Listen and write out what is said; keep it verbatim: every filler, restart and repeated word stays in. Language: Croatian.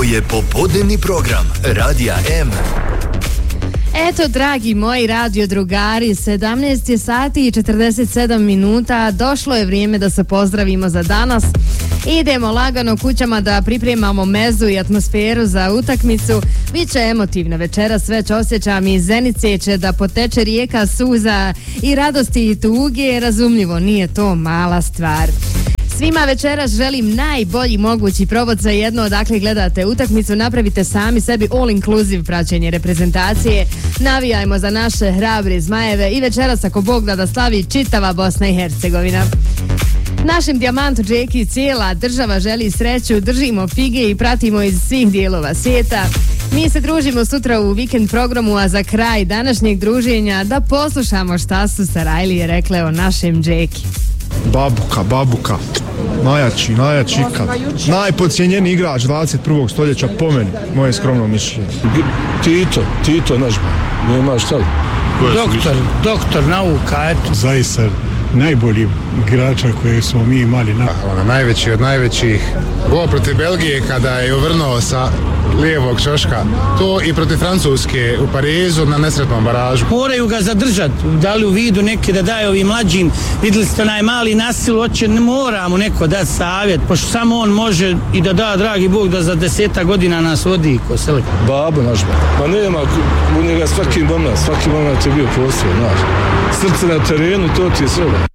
je popodnevni program Radija M. Eto, dragi moji radio drugari, sedamnaest je sati i četrdeset sedam minuta, došlo je vrijeme da se pozdravimo za danas. Idemo lagano kućama da pripremamo mezu i atmosferu za utakmicu. Biće emotivna večeras, već osjećam, iz Zenice će da poteče rijeka suza i radosti i tuge, razumljivo, nije to mala stvar. Svima večeras želim najbolji mogući provod za jedno odakle gledate utakmicu. Napravite sami sebi all inclusive praćenje reprezentacije. Navijajmo za naše hrabre zmajeve i večeras, ako Bog da, da slavi čitava Bosna i Hercegovina. Našem dijamantu Džeki cijela država želi sreću, držimo fige i pratimo iz svih dijelova svijeta. Mi se družimo sutra u vikend programu, a za kraj današnjeg druženja da poslušamo šta su Sarajlije rekle o našem Džeki. Babuka, babuka, najjači, najjači ikad, najpocijenjeniji igrač dvadeset prvog stoljeća po meni, moje skromno mišljenje. Tito, Tito naš, nema šta li. Doktor, doktor nauka, eto. Zaista najbolji igrača koje smo mi imali. Na... Ono, najveći od najvećih. Gol protiv Belgije kada je uvrnuo sa lijevog šoška. To i protiv Francuske u Parizu na nesretnom baražu. Moraju ga zadržati, da li u vidu neki da daje ovim mlađim. Vidjeli ste onaj mali nasilu, oće, ne moramo neko dati savjet, pošto samo on može i da da, dragi Bog, da za deseta godina nas vodi ko selektor. Babo naš, pa nema u njega svaki moment, svaki moment je bio postoje, znaš. Srce na terenu, to ti je sve.